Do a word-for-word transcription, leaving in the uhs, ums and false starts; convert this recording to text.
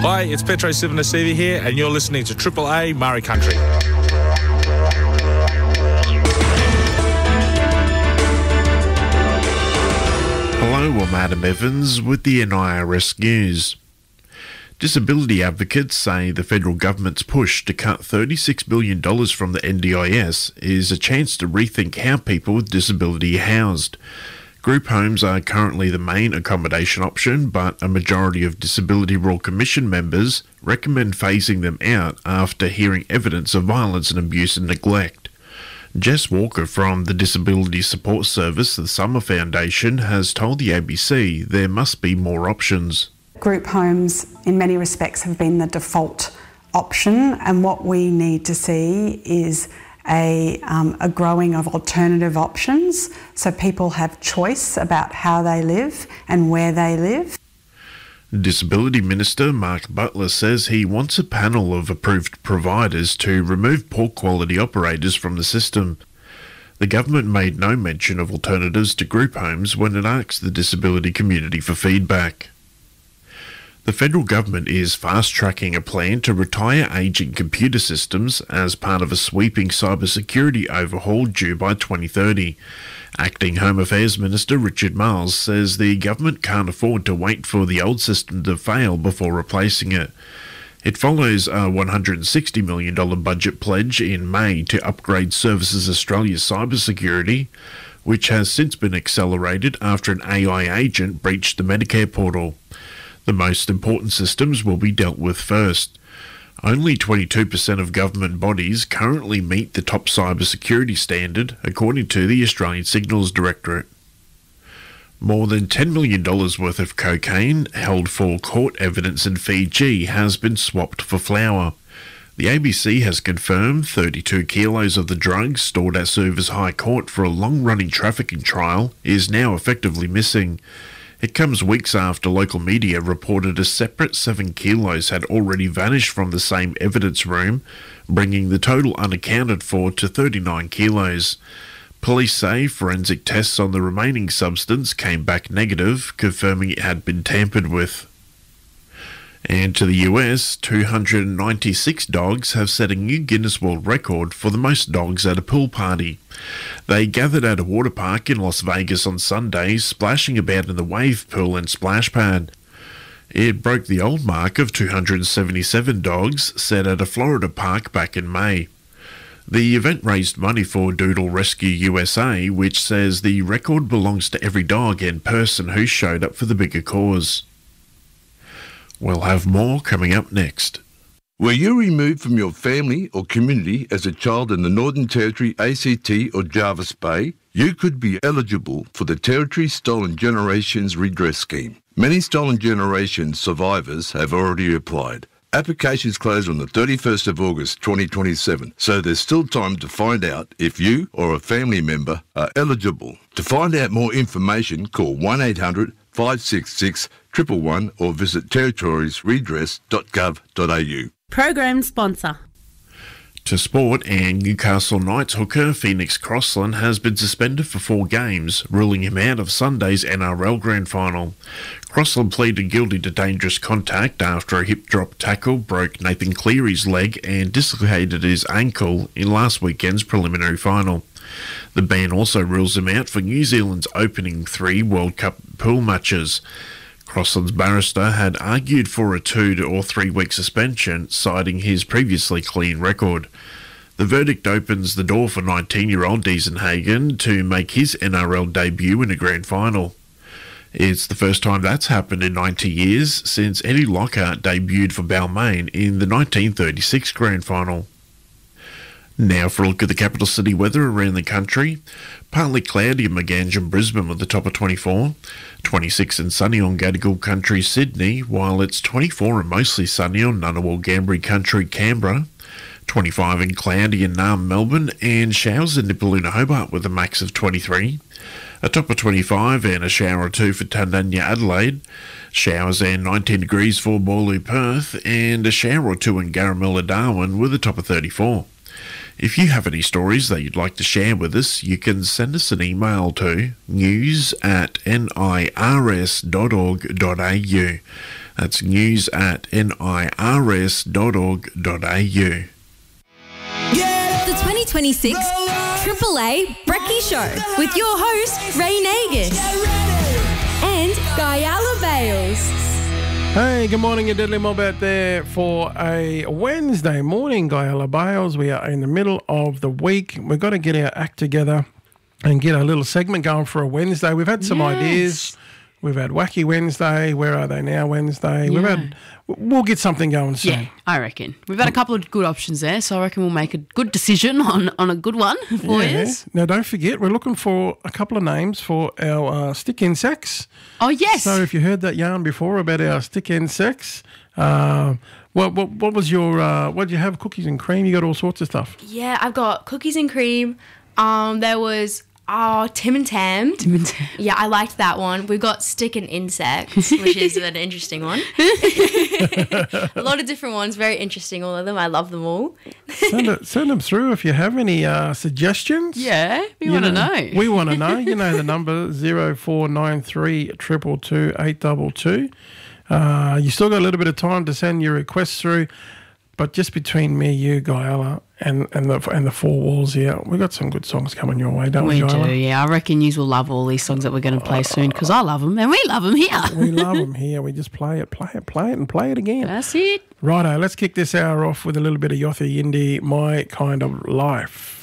Hi, it's Petro Sivanasivi here, and you're listening to Triple A Murray Country. Hello, I'm Adam Evans with the N I R S News. Disability advocates say the federal government's push to cut thirty-six billion dollars from the N D I S is a chance to rethink how people with disability are housed. Group homes are currently the main accommodation option, but a majority of Disability Royal Commission members recommend phasing them out after hearing evidence of violence and abuse and neglect. Jess Walker from the Disability Support Service, the Summer Foundation, has told the A B C there must be more options. Group homes, in many respects, have been the default option, and what we need to see is a, um, a growing of alternative options so people have choice about how they live and where they live. Disability Minister Mark Butler says he wants a panel of approved providers to remove poor quality operators from the system. The government made no mention of alternatives to group homes when it asked the disability community for feedback. The federal government is fast-tracking a plan to retire ageing computer systems as part of a sweeping cybersecurity overhaul due by twenty thirty. Acting Home Affairs Minister Richard Marles says the government can't afford to wait for the old system to fail before replacing it. It follows a one hundred sixty million dollars budget pledge in May to upgrade Services Australia's cybersecurity, which has since been accelerated after an A I agent breached the Medicare portal. The most important systems will be dealt with first. Only twenty-two percent of government bodies currently meet the top cybersecurity standard, according to the Australian Signals Directorate. More than ten million dollars worth of cocaine held for court evidence in Fiji has been swapped for flour. The A B C has confirmed thirty-two kilos of the drugs stored at Suva's High Court for a long-running trafficking trial is now effectively missing. It comes weeks after local media reported a separate seven kilos had already vanished from the same evidence room, bringing the total unaccounted for to thirty-nine kilos. Police say forensic tests on the remaining substance came back negative, confirming it had been tampered with. And to the U S, two hundred ninety-six dogs have set a new Guinness World Record for the most dogs at a pool party. They gathered at a water park in Las Vegas on Sunday, splashing about in the wave pool and splash pad. It broke the old mark of two hundred seventy-seven dogs set at a Florida park back in May. The event raised money for Doodle Rescue U S A, which says the record belongs to every dog and person who showed up for the bigger cause. We'll have more coming up next. Were you removed from your family or community as a child in the Northern Territory, A C T or Jervis Bay? You could be eligible for the Territory Stolen Generations Redress Scheme. Many Stolen Generations survivors have already applied. Applications close on the thirty-first of August twenty twenty-seven, so there's still time to find out if you or a family member are eligible. To find out more information, call one eight hundred five six six one one one or visit territories redress dot gov dot a u. Program sponsor. To sport, and Newcastle Knights hooker Phoenix Crossland has been suspended for four games, ruling him out of Sunday's N R L Grand Final. Crossland pleaded guilty to dangerous contact after a hip drop tackle broke Nathan Cleary's leg and dislocated his ankle in last weekend's preliminary final. The ban also rules him out for New Zealand's opening three World Cup pool matches. Crossland's barrister had argued for a two or three week suspension, citing his previously clean record. The verdict opens the door for nineteen-year-old Deason-Hagen to make his N R L debut in a grand final. It's the first time that's happened in ninety years since Eddie Lockhart debuted for Balmain in the nineteen thirty-six grand final. Now for a look at the capital city weather around the country. Partly cloudy in Maganj and Brisbane with a top of twenty-four. twenty-six and sunny on Gadigal Country, Sydney, while it's twenty-four and mostly sunny on Ngunnawal Gambri Country, Canberra. twenty-five and cloudy in Naarm, Melbourne, and showers in Nipaluna, Hobart with a max of twenty-three. A top of twenty-five and a shower or two for Tandanya, Adelaide. Showers and nineteen degrees for Boorloo, Perth, and a shower or two in Garamilla, Darwin with a top of thirty-four. If you have any stories that you'd like to share with us, you can send us an email to news at nirs dot org dot a u. That's news at nirs dot org dot a u. The twenty twenty-six Triple A Brekkie Show with your host, Ray Nagus and Guyala Bales. Hey, good morning, you diddly mob out there for a Wednesday morning, Guyala Bales. We are in the middle of the week. We've got to get our act together and get a little segment going for a Wednesday. We've had some Yes. ideas. We've had Wacky Wednesday. Where are they now Wednesday? We've Yeah. had. We'll get something going soon. Yeah, I reckon. We've had a couple of good options there, so I reckon we'll make a good decision on, on a good one for Yeah. you. Now, don't forget, we're looking for a couple of names for our uh, stick insects. Oh, yes. So if you heard that yarn before about our stick insects, uh, what, what what was your, uh, what did you have, cookies and cream? You got all sorts of stuff. Yeah, I've got cookies and cream. Um, there was oh Tim and Tam. Tim and Tam. Yeah, I liked that one. We've got stick and insects, which is an interesting one. A lot of different ones, very interesting. All of them, I love them all. Send, it, send them through if you have any uh, suggestions. Yeah, we You want to know. We want to know. You know the number, zero four nine three two two two eight two two. Uh, you still got a little bit of time to send your requests through, but just between me, you, Guyala, and, and, the, and the four walls here, we got some good songs coming your way, don't we, We Guyala? do, yeah. I reckon you will love all these songs that we're going to play soon because I love them and we love them here. We love them here. We just play it, play it, play it, and play it again. That's it. Righto, let's kick this hour off with a little bit of Yothu Yindi, My Kind of Life.